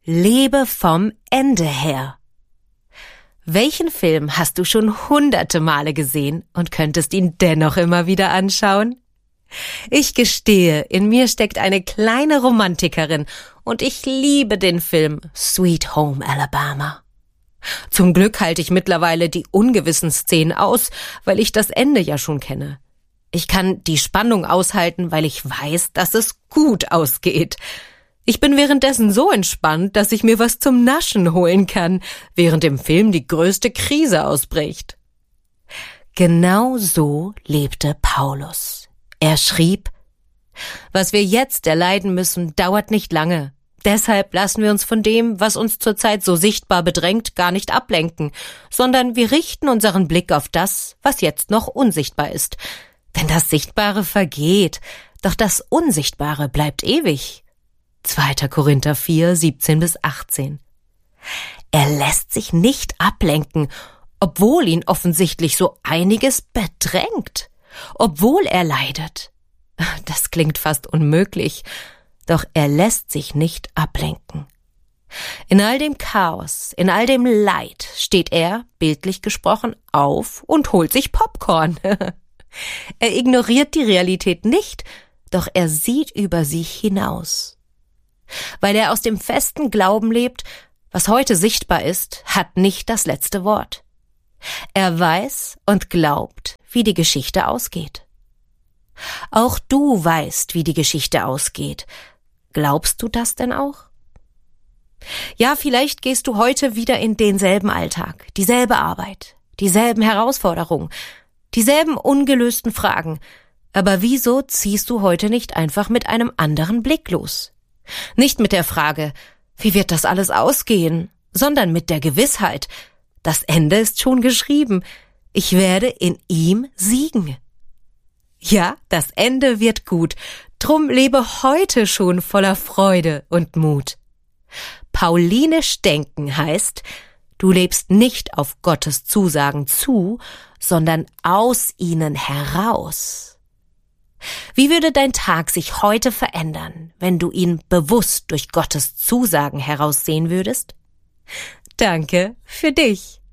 Lebe vom Ende her. Welchen Film hast du schon hunderte Male gesehen und könntest ihn dennoch immer wieder anschauen? Ich gestehe, in mir steckt eine kleine Romantikerin und ich liebe den Film Sweet Home Alabama. Zum Glück halte ich mittlerweile die ungewissen Szenen aus, weil ich das Ende ja schon kenne. Ich kann die Spannung aushalten, weil ich weiß, dass es gut ausgeht. Ich bin währenddessen so entspannt, dass ich mir was zum Naschen holen kann, während im Film die größte Krise ausbricht. Genau so lebte Paulus. Er schrieb: Was wir jetzt erleiden müssen, dauert nicht lange. Deshalb lassen wir uns von dem, was uns zurzeit so sichtbar bedrängt, gar nicht ablenken, sondern wir richten unseren Blick auf das, was jetzt noch unsichtbar ist. Denn das Sichtbare vergeht, doch das Unsichtbare bleibt ewig. 2. Korinther 4, 17-18. Er lässt sich nicht ablenken, obwohl ihn offensichtlich so einiges bedrängt, obwohl er leidet. Das klingt fast unmöglich, doch er lässt sich nicht ablenken. In all dem Chaos, in all dem Leid steht er, bildlich gesprochen, auf und holt sich Popcorn. Er ignoriert die Realität nicht, doch er sieht über sie hinaus. Weil er aus dem festen Glauben lebt, was heute sichtbar ist, hat nicht das letzte Wort. Er weiß und glaubt, wie die Geschichte ausgeht. Auch du weißt, wie die Geschichte ausgeht. Glaubst du das denn auch? Ja, vielleicht gehst du heute wieder in denselben Alltag, dieselbe Arbeit, dieselben Herausforderungen, dieselben ungelösten Fragen. Aber wieso ziehst du heute nicht einfach mit einem anderen Blick los? Nicht mit der Frage, wie wird das alles ausgehen, sondern mit der Gewissheit, das Ende ist schon geschrieben, ich werde in ihm siegen. Ja, das Ende wird gut, drum lebe heute schon voller Freude und Mut. Paulinisch denken heißt, du lebst nicht auf Gottes Zusagen zu, sondern aus ihnen heraus. Wie würde dein Tag sich heute verändern, wenn du ihn bewusst durch Gottes Zusagen heraussehen würdest? Danke für dich.